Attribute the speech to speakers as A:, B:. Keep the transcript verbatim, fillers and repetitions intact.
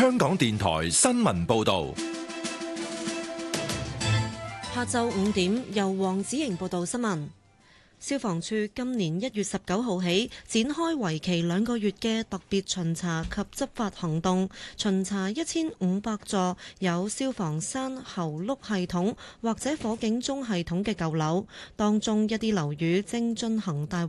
A: 香港電台新聞報道。
B: 下晝五點，由黃子瑩報道新聞。消防處今年一月十九號起展開為期兩個月嘅特別巡查及執法行動，巡查一千五百座有消防山喉轆系統或者火警鐘系統嘅舊樓，當中一啲樓宇正進行大